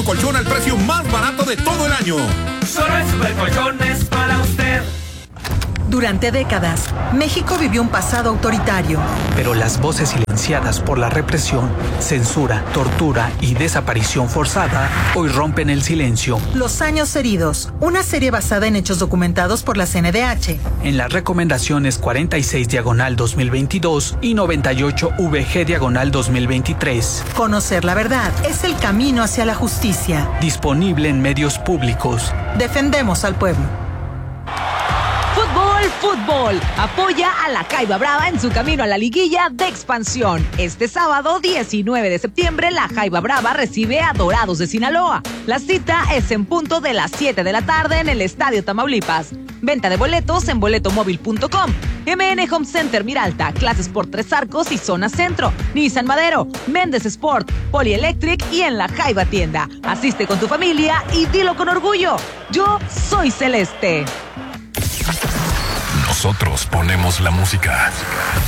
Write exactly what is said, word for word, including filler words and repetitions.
colchón al precio más barato de todo el año. Solo en Supercolchones para usted. Durante décadas, México vivió un pasado autoritario. Pero las voces silenciadas por la represión, censura, tortura y desaparición forzada hoy rompen el silencio. Los años heridos, una serie basada en hechos documentados por la C N D H. En las recomendaciones cuarenta y seis diagonal dos mil veintidós y noventa y ocho V G diagonal dos mil veintitrés. Conocer la verdad es el camino hacia la justicia. Disponible en medios públicos. Defendemos al pueblo. Fútbol, fútbol. Apoya a la Jaiba Brava en su camino a la liguilla de expansión. Este sábado diecinueve de septiembre, la Jaiba Brava recibe a Dorados de Sinaloa. La cita es en punto de las siete de la tarde en el Estadio Tamaulipas. Venta de boletos en boleto móvil punto com. M N Home Center Miralta, Clases por Tres Arcos y Zona Centro. Nissan Madero, Méndez Sport, Polielectric y en la Jaiba Tienda. Asiste con tu familia y dilo con orgullo. Yo soy Celeste. Nosotros ponemos la música.